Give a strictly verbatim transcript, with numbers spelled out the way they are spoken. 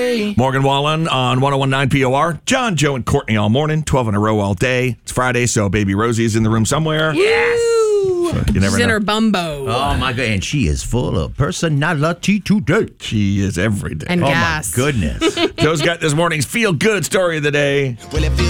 Morgan Wallen on one oh one point nine P O R. John, Joe, and Courtney all morning, twelve in a row all day. It's Friday, so baby Rosie is in the room somewhere. Yes! So you never She's know. in her bumbo. Oh, my God. And she is full of personality today. She is every day. And Oh, gas. my goodness. Joe's got this morning's feel-good story of the day. Well, it feels